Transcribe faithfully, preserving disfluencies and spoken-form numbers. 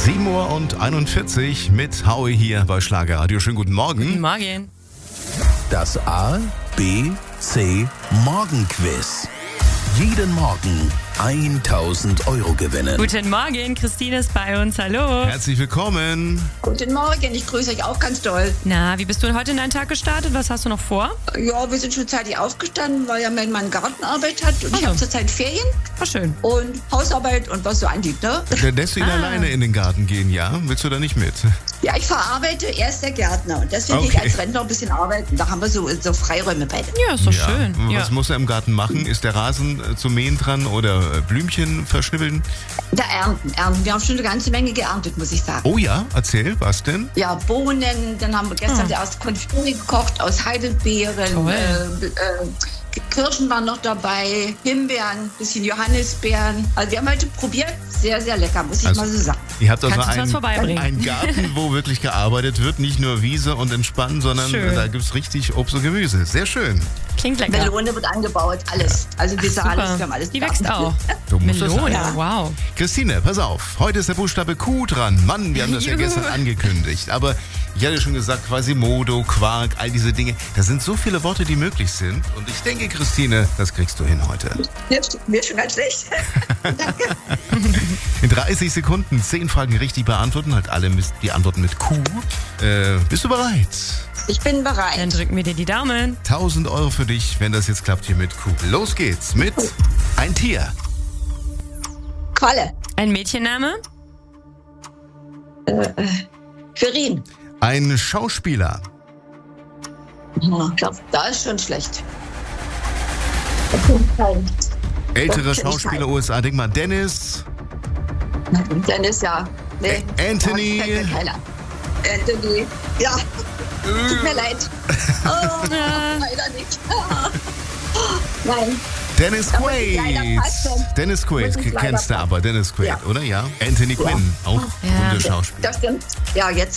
sieben Uhr und einundvierzig mit Howie hier bei Schlagerradio. Schönen guten Morgen. Guten Morgen. Das A, B, C Morgenquiz. Jeden Morgen tausend Euro gewinnen. Guten Morgen, Christine ist bei uns. Hallo. Herzlich willkommen. Guten Morgen, ich grüße euch auch ganz doll. Na, wie bist du heute in deinen Tag gestartet? Was hast du noch vor? Ja, wir sind schon zeitig aufgestanden, weil ja mein Mann Gartenarbeit hat und Ach ich so. habe zurzeit Ferien War schön. und Hausarbeit und was so anliegt, ne? Dann lässt du ihn Ah. alleine in den Garten gehen, ja? Willst du da nicht mit? Ja, ich verarbeite, er ist der Gärtner und deswegen gehe Okay. ich als Rentner ein bisschen arbeiten. Da haben wir so, so Freiräume beide. Ja, ist doch schön. Was Ja. muss er im Garten machen? Ist der Rasen äh, zu mähen dran oder äh, Blümchen verschnibbeln? Da ernten, ernten. Wir haben schon eine ganze Menge geerntet, muss ich sagen. Oh ja, erzähl, was denn? Ja, Bohnen, dann haben wir gestern Ah. die erste Konfitüre gekocht aus Heidelbeeren. Toll. Äh, äh, Kirschen waren noch dabei, Himbeeren, bisschen Johannisbeeren. Also wir haben heute probiert, sehr, sehr lecker, muss ich Also- mal so sagen. Ihr habt also Kannst du uns was einen, vorbeibringen? einen Garten, wo wirklich gearbeitet wird, nicht nur Wiese und Entspannen, sondern Schön. da gibt's richtig Obst und Gemüse. Sehr schön. Klingt lecker. Melone wird angebaut, alles. Also wir sagen alles, wir haben Super. alles. Die da. wächst auch. Du musst es Melone, sagen. wow. Christine, pass auf. Heute ist der Buchstabe Q dran. Mann, wir haben das ja Juhu. gestern angekündigt. Aber ich hatte schon gesagt, Quasimodo, Quark, all diese Dinge. Das sind so viele Worte, die möglich sind. Und ich denke, Christine, das kriegst du hin heute. Jetzt mir schon ganz schlecht. Danke. In dreißig Sekunden zehn Fragen richtig beantworten. Halt alle mis- die Antworten mit Q. Äh, bist du bereit? Ich bin Dann bereit. drücken wir dir die Daumen. tausend Euro für dich, wenn das jetzt klappt hier mit Q. Los geht's mit ein Tier. Qualle. Ein Mädchenname? Quirin. Ein Schauspieler. Oh, ich glaube, da ist schon schlecht. Ältere Das kenn ich Schauspieler U S A. Denk mal, Dennis. Dennis, ja. Nee. Ä- Anthony. Ja, fällt mir keiner. Anthony. Ja. Tut mir leid. Oh, Ja. leider nicht. Nein. Dennis Da muss ich leider Quaid. passen. Dennis Quaid, Muss ich leider kennst du passen. aber. Dennis Quaid, Ja. oder? Ja. Anthony Quinn, auch Ja. gute Schauspieler. Das stimmt. Ja, jetzt